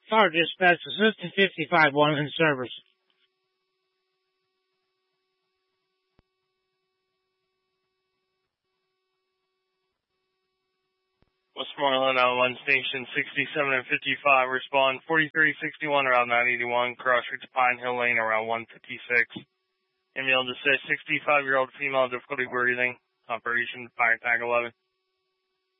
Fire dispatch, assistant 55, 1 in service. Westmoreland on 1 station 67 and 55, respond 4361 around 981, cross route to Pine Hill Lane around 156. Ambulance to say 65-year-old female, difficulty breathing, operation fire tag 11.